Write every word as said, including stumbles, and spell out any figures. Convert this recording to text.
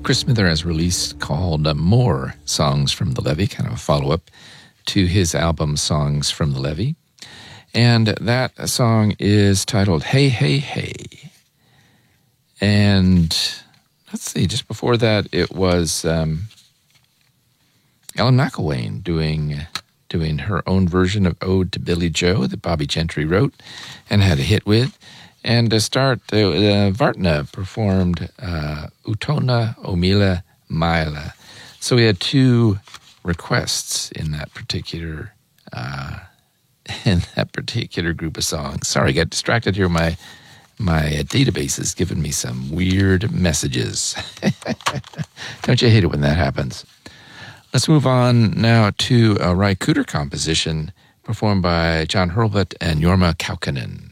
Chris Smither has released called uh, More Songs from the Levee, kind of a follow-up to his album Songs from the Levee. And that song is titled Hey, Hey, Hey. And let's see, just before that, it was um, Ellen McElwain doing, doing her own version of Ode to Billy Joe that Bobby Gentry wrote and had a hit with. And to start, uh, uh, Vartna performed uh, Utona Omila Maila. So we had two requests in that particular uh, in that particular group of songs. Sorry, I got distracted here. My my database is giving me some weird messages. Don't you hate it when that happens? Let's move on now to a Ry Cooder composition performed by John Hurlbut and Jorma Kaukonen.